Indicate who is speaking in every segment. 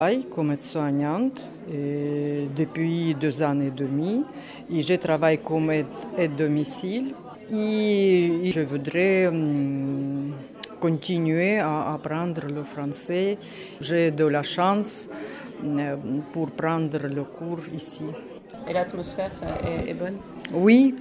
Speaker 1: Comme aide-soignante depuis 2 ans et demi et je travaille comme aide-domicile et je voudrais continuer à apprendre le français. J'ai de la chance pour prendre le cours ici.
Speaker 2: Et l'atmosphère est bonne?
Speaker 1: Oui,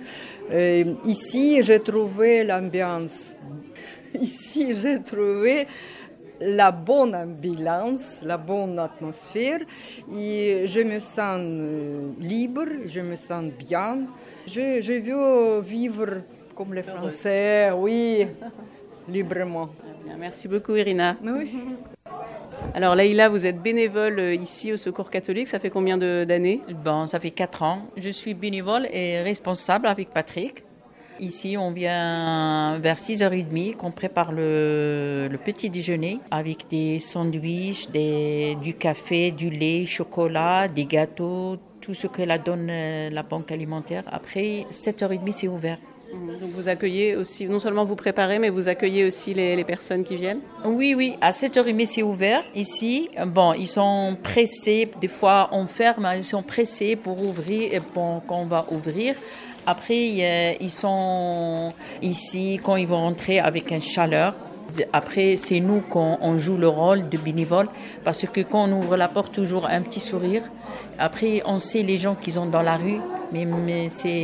Speaker 1: ici j'ai trouvé l'ambiance. Ici j'ai trouvé la bonne ambiance, la bonne atmosphère et je me sens libre, je me sens bien. Je veux vivre comme les Français, oui, librement.
Speaker 2: Merci beaucoup Irina.
Speaker 1: Oui.
Speaker 2: Alors Leïla, vous êtes bénévole ici au Secours catholique, ça fait combien d'années?
Speaker 3: Ça fait 4 ans. Je suis bénévole et responsable avec Patrick. Ici, on vient vers 6h30, qu'on prépare le petit déjeuner avec des sandwichs, du café, du lait, chocolat, des gâteaux, tout ce que la donne la banque alimentaire. Après, 7h30, c'est ouvert.
Speaker 2: Donc vous accueillez aussi, non seulement vous préparez, mais vous accueillez aussi les personnes qui viennent?
Speaker 3: Oui, à 7h30 c'est ouvert ici. Bon, ils sont pressés, des fois on ferme, ils sont pressés pour ouvrir, quand on va ouvrir. Après, ils sont ici quand ils vont rentrer avec une chaleur. Après, c'est nous qu'on joue le rôle de bénévole parce que quand on ouvre la porte, toujours un petit sourire. Après, on sait les gens qui sont dans la rue, mais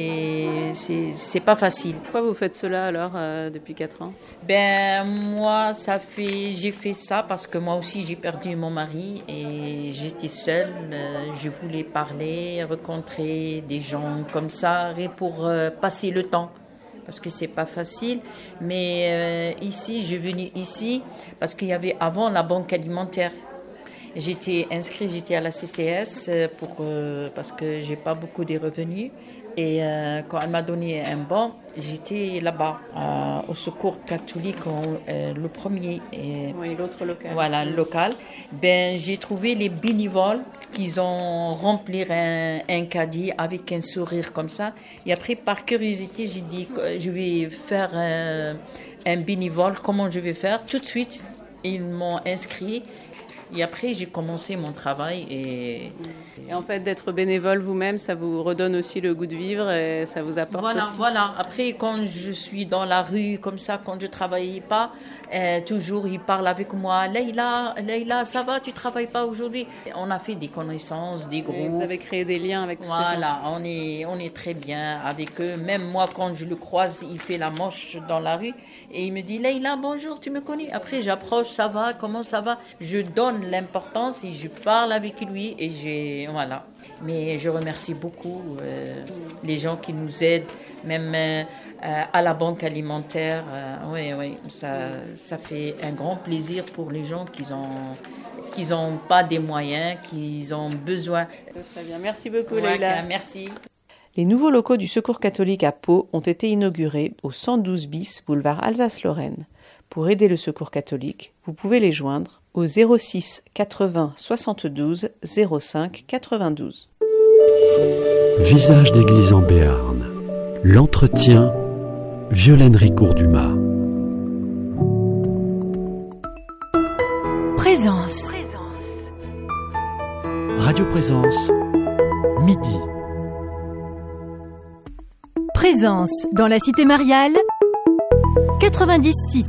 Speaker 3: c'est pas facile.
Speaker 2: Pourquoi vous faites cela alors depuis 4 ans?
Speaker 3: Moi, j'ai fait ça parce que moi aussi j'ai perdu mon mari et j'étais seule. Je voulais parler, rencontrer des gens comme ça pour passer le temps. Parce que c'est pas facile, mais ici, je suis venue ici parce qu'il y avait avant la banque alimentaire. J'étais à la CCS parce que j'ai pas beaucoup de revenus. Et quand elle m'a donné un bon, j'étais là-bas, au Secours catholique, le premier.
Speaker 2: Oui, l'autre local.
Speaker 3: Voilà, le local. J'ai trouvé les bénévoles qui ont rempli un caddie avec un sourire comme ça. Et après, par curiosité, j'ai dit je vais faire un bénévole. Comment je vais faire? Tout de suite, ils m'ont inscrit. Et après, j'ai commencé mon travail. Et
Speaker 2: en fait, d'être bénévole vous-même, ça vous redonne aussi le goût de vivre et ça vous apporte aussi.
Speaker 3: Voilà. Après, quand je suis dans la rue, comme ça, quand je ne travaillais pas, toujours, ils parlent avec moi. Leïla, ça va, tu ne travailles pas aujourd'hui? On a fait des connaissances, des groupes.
Speaker 2: Vous avez créé des liens avec tous ces gens.
Speaker 3: Voilà, on est très bien avec eux. Même moi, quand je le croise, il fait la manche dans la rue et il me dit, Leïla, bonjour, tu me connais? Après, j'approche, ça va, comment ça va? Je donne l'importance et je parle avec lui et voilà. Mais je remercie beaucoup les gens qui nous aident, même à la banque alimentaire. Oui, ça fait un grand plaisir pour les gens qui ont pas des moyens, qui ont besoin.
Speaker 2: Très bien, merci beaucoup Leïla.
Speaker 3: Merci.
Speaker 2: Les nouveaux locaux du Secours catholique à Pau ont été inaugurés au 112 bis boulevard Alsace-Lorraine. Pour aider le Secours catholique, vous pouvez les joindre au 06 80 72 05 92.
Speaker 4: Visage d'église en Béarn. L'entretien, Violaine Ricourt-Dumas.
Speaker 5: Présence.
Speaker 4: Radio Présence, midi.
Speaker 5: Présence dans la cité mariale 96.